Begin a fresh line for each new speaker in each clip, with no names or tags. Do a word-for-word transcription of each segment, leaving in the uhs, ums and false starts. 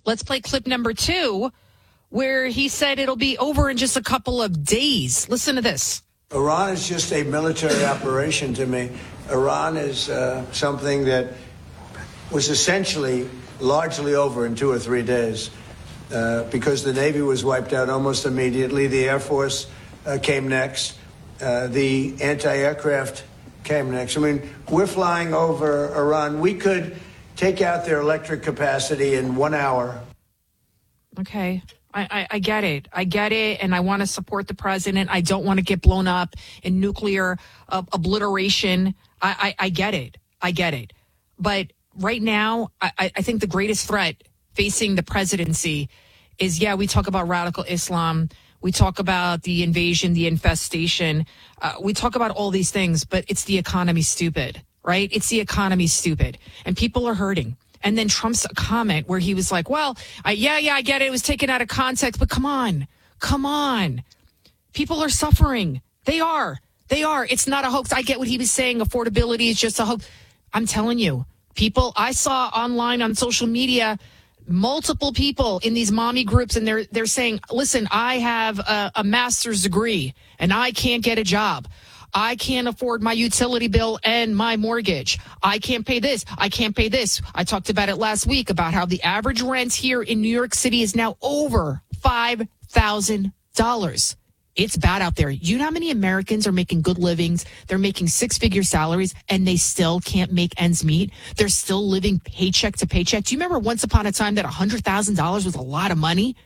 Let's play clip number two, where he said it'll be over in just a couple of days. Listen to this.
Iran is just a military operation to me. Iran is uh, something that was essentially largely over in two or three days uh, because the Navy was wiped out almost immediately. The Air Force uh, came next. Uh, the anti-aircraft came next. I mean, we're flying over Iran. We could take out their electric capacity in one hour.
Okay. I, I, I get it. I get it. And I want to support the president. I don't want to get blown up in nuclear uh, obliteration. I, I, I get it. I get it. But right now, I, I think the greatest threat facing the presidency is, yeah, we talk about radical Islam. We talk about the invasion, the infestation. Uh, we talk about all these things, but it's the economy, stupid, right? It's the economy, stupid. And people are hurting. And then Trump's comment where he was like, well, I, yeah, yeah, I get it. It was taken out of context. But come on. Come on. People are suffering. They are. They are. It's not a hoax. I get what he was saying. Affordability is just a hoax. I'm telling you, people, I saw online on social media, multiple people in these mommy groups, and they're they're saying, listen, I have a, a master's degree and I can't get a job. I can't afford my utility bill and my mortgage. I can't pay this. I can't pay this. I talked about it last week about how the average rent here in New York City is now over five thousand dollars. It's bad out there. You know how many Americans are making good livings? They're making six-figure salaries, and they still can't make ends meet. They're still living paycheck to paycheck. Do you remember once upon a time that one hundred thousand dollars was a lot of money?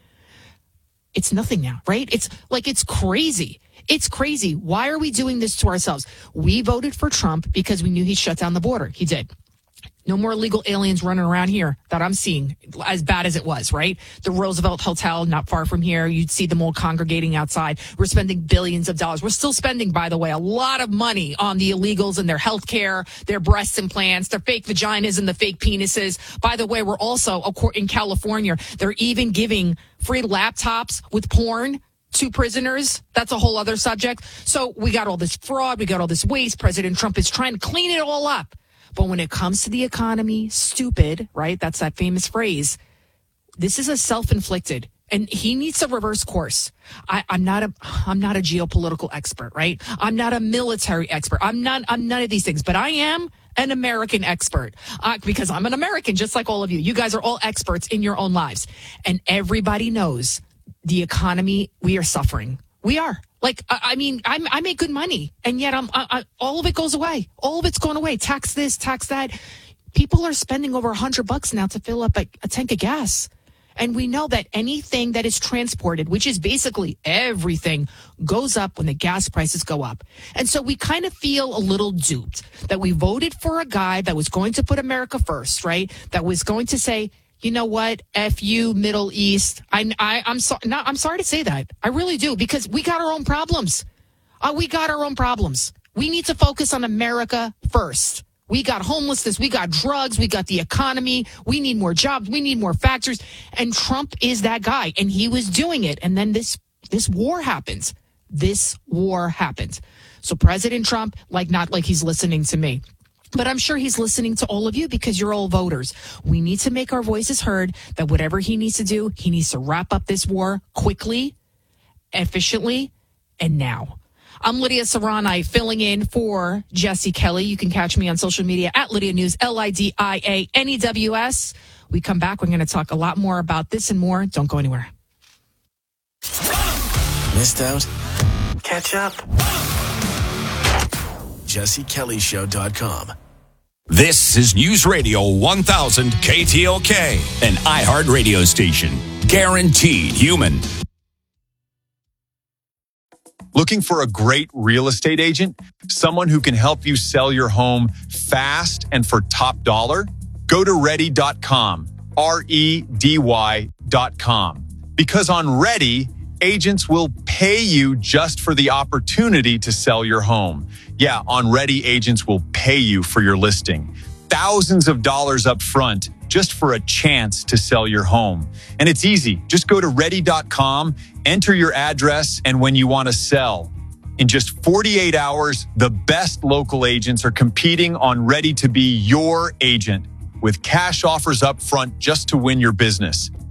It's nothing now, right? It's like, it's crazy. It's crazy. Why are we doing this to ourselves? We voted for Trump because we knew he'd shut down the border. He did. No more illegal aliens running around here that I'm seeing, as bad as it was, right? The Roosevelt Hotel, not far from here. You'd see them all congregating outside. We're spending billions of dollars. We're still spending, by the way, a lot of money on the illegals and their health care, their breast implants, their fake vaginas and the fake penises. By the way, we're also, in California, they're even giving free laptops with porn to prisoners. That's a whole other subject. So we got all this fraud. We got all this waste. President Trump is trying to clean it all up. But when it comes to the economy, stupid, right? That's that famous phrase. This is a self-inflicted, and he needs to reverse course. I, I'm not a, I'm not a geopolitical expert, right? I'm not a military expert. I'm not, I'm none of these things, but I am an American expert uh, because I'm an American, just like all of you. You guys are all experts in your own lives, and everybody knows the economy. We are suffering. We are. Like, I, I mean, I'm, I make good money, and yet I'm, I, I, all of it goes away. All of it's going away. Tax this, tax that. People are spending over a hundred bucks now to fill up a, a tank of gas. And we know that anything that is transported, which is basically everything, goes up when the gas prices go up. And so we kind of feel a little duped that we voted for a guy that was going to put America first, right? That was going to say, you know what? F you, Middle East. I, I, I'm sorry. No, I'm sorry to say that. I really do, because we got our own problems. Uh, we got our own problems. We need to focus on America first. We got homelessness. We got drugs. We got the economy. We need more jobs. We need more factories. And Trump is that guy, and he was doing it. And then this, this war happens. This war happens. So President Trump, like, not like he's listening to me, but I'm sure he's listening to all of you because you're all voters. We need to make our voices heard that whatever he needs to do, he needs to wrap up this war quickly, efficiently, and now. I'm Lydia Serrani, filling in for Jesse Kelly. You can catch me on social media at Lydia News, L I D I A N E W S. We come back. We're going to talk a lot more about this and more. Don't go anywhere.
Missed out? Catch up. Jesse Kelly Show dot com.
This is News Radio one thousand K T L K, an iHeart radio station. Guaranteed human.
Looking for a great real estate agent? Someone who can help you sell your home fast and for top dollar? Go to ready dot com, R E D Y dot com. Because on Ready, agents will pay you just for the opportunity to sell your home. Yeah, on Ready, agents will pay you for your listing. Thousands of dollars up front just for a chance to sell your home. And it's easy. Just go to ready dot com, enter your address, and when you want to sell. In just forty-eight hours, the best local agents are competing on Ready to be your agent with cash offers up front just to win your business.